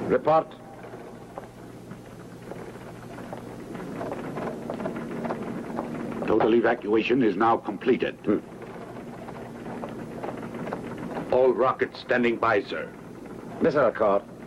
Report. Total evacuation is now completed. All rockets standing by, sir. Mr. Accord,